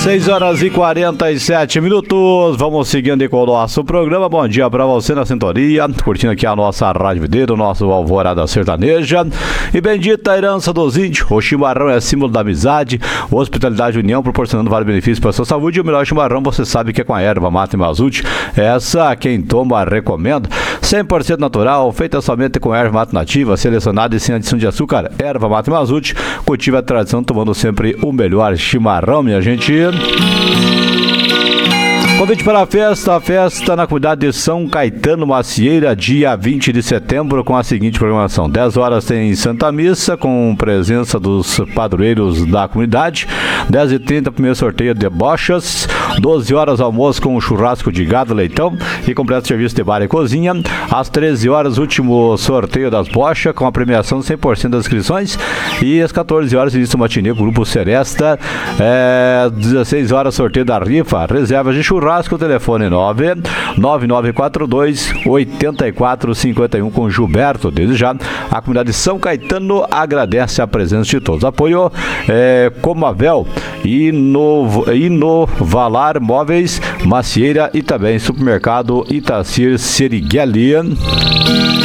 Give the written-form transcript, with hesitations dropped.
6h47. Vamos seguindo com o nosso programa. Bom dia para você na sintonia, curtindo aqui a nossa Rádio Videira, o nosso Alvorada Sertaneja. E bendita herança dos índios, o chimarrão é símbolo da amizade, hospitalidade e união, proporcionando vários benefícios para a sua saúde. E o melhor chimarrão você sabe que é com a erva mate Mazute. Essa quem toma recomenda. 100% natural, feita somente com erva mate nativa, selecionada e sem adição de açúcar. Erva mate Mazute, cultiva a tradição, tomando sempre o melhor chimarrão, minha gente. Convite para a festa na comunidade de São Caetano, Macieira, dia 20 de setembro, com a seguinte programação: 10 horas tem Santa Missa, com presença dos padroeiros da comunidade. 10h30, primeiro sorteio de bochas. 12 horas, almoço com churrasco de gado, leitão e completo serviço de bar e cozinha. Às 13 horas, último sorteio das bochas, com a premiação 100% das inscrições. E às 14 horas, início matinê com o Grupo Seresta. 16 horas, sorteio da rifa, reservas de churrasco. O telefone 99942-8451 com Gilberto. Desde já, a comunidade de São Caetano agradece a presença de todos. Apoio Comavel, Inovalar Móveis, Macieira e também Supermercado Itacir Serighelli.